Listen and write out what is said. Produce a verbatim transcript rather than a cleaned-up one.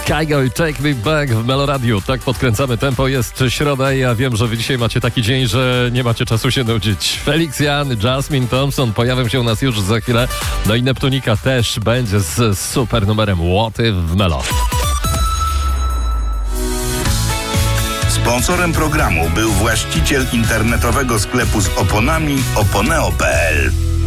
Kygo i Take Me Back w Meloradiu. Tak podkręcamy tempo, jest środa i ja wiem, że wy dzisiaj macie taki dzień, że nie macie czasu się nudzić. Felix Jan, Jasmine Thompson pojawią się u nas już za chwilę. No i Neptunika też będzie z super numerem Łoty w Melo. Sponsorem programu był właściciel internetowego sklepu z oponami oponeo kropka pe el.